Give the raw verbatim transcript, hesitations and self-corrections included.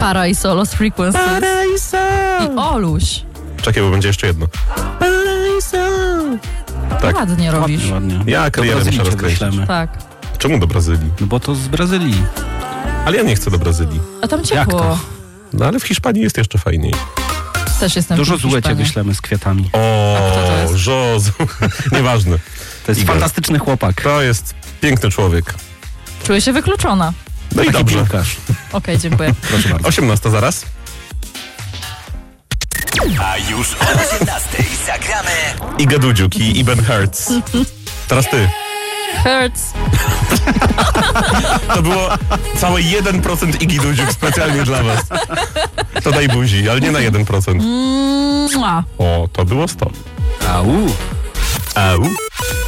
Para i Solos Frequencies. Paraiso. I Oluś. Czekaj, bo będzie jeszcze jedno. Paraiso. Tak. Ładnie robisz. Ładnie, ładnie. Ja Do karierę Brazylii muszę cię rozkręcić. wyślemy. Tak. Czemu do Brazylii? No bo to z Brazylii. Ale ja nie chcę do Brazylii. A tam Jak ciepło. to? No ale w Hiszpanii jest jeszcze fajniej. Też jestem Dużo w złe cię Hiszpanii. wyślemy z kwiatami. O, A kto to jest? Żozu. Nieważne. To jest Igor. fantastyczny chłopak. To jest piękny człowiek. Czuję się wykluczona. No i Taki dobrze. piłkarz. Okej, dziękuję. Proszę bardzo. osiemnasta zaraz. A już o osiemnastej zagramy Iga Dudziuk i Iben Hertz. Teraz ty. Hurts. To było całe jeden procent Igi Dudziuk specjalnie dla was. To daj buzi, ale nie na jeden procent. Mua. O, to było sto. Au. Au.